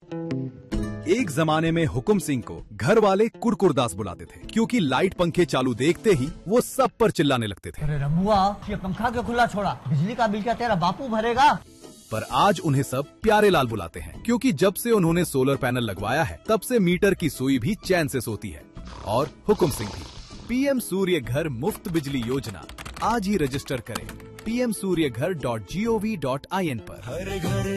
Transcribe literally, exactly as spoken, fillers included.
एक जमाने में हुकुम सिंह को घर वाले कुरकुरदास बुलाते थे, क्योंकि लाइट पंखे चालू देखते ही वो सब पर चिल्लाने लगते थे। अरे रमुआ, ये पंखा क्यों खुला छोड़ा? बिजली का बिल क्या तेरा बापू भरेगा? पर आज उन्हें सब प्यारे लाल बुलाते हैं, क्योंकि जब से उन्होंने सोलर पैनल लगवाया है तब से मीटर की सुई भी चैन से सोती है। और हुकुम सिंह भी। पीएम सूर्य घर मुफ्त बिजली योजना, आज ही रजिस्टर करें पी एम सूर्य घर dot G O V dot I N पर।